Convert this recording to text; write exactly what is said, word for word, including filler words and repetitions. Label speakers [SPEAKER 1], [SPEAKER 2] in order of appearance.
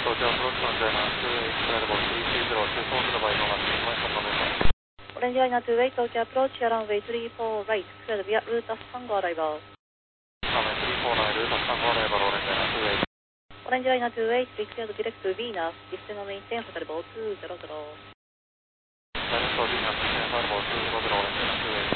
[SPEAKER 1] Hotel approach maintenance two eight, credible three three zero two four to the by Loma information information.
[SPEAKER 2] Orange Liner two eight, Tokyo approach, runway three four right, cleared via route of Tango arrival.
[SPEAKER 1] Runway three four right, route of Tango arrival, Orange Liner two eight.
[SPEAKER 2] Orange Liner two eight, cleared direct to Venus, descend on maintain hotel two zero zero.
[SPEAKER 1] Direct to Venus, descend hotel two zero zero, Orange Liner two eight.